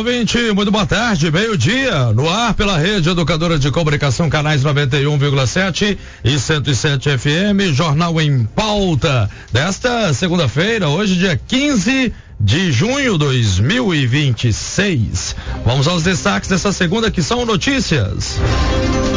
ouvinte, muito boa tarde, meio-dia, no ar pela Rede Educadora de Comunicação, canais 91,7 e 107 FM, Jornal em Pauta, desta segunda-feira, hoje dia 15 de junho de 2026. Vamos aos destaques dessa segunda, que são notícias.